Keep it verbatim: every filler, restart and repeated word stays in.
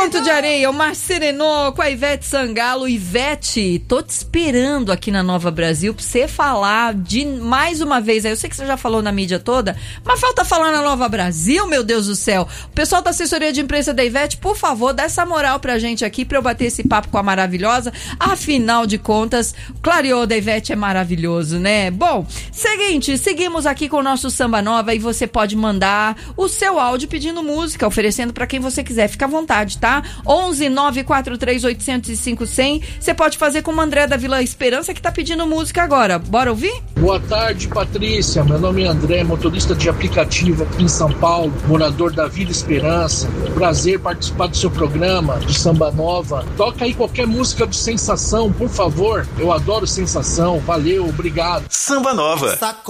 Conto de Areia, o Mar Serenô com a Ivete Sangalo. Ivete, tô te esperando aqui na Nova Brasil pra você falar de mais uma vez. Eu sei que você já falou na mídia toda, mas falta falar na Nova Brasil, meu Deus do céu. O pessoal da assessoria de imprensa da Ivete, por favor, dá essa moral pra gente aqui, pra eu bater esse papo com a maravilhosa. Afinal de contas, o clareô da Ivete é maravilhoso, né? Bom, seguinte, seguimos aqui com o nosso Samba Nova e você pode mandar o seu áudio pedindo música, oferecendo pra quem você quiser. Fica à vontade, tá? onze nove quatro três oito zero cinco zero zero. Você pode fazer como o André da Vila Esperança, que tá pedindo música agora. Bora ouvir? Boa tarde, Patrícia. Meu nome é André, motorista de aplicativo aqui em São Paulo, morador da Vila Esperança. Prazer participar do seu programa de Samba Nova. Toca aí qualquer música de Sensação, por favor. Eu adoro Sensação. Valeu, obrigado. Samba Nova.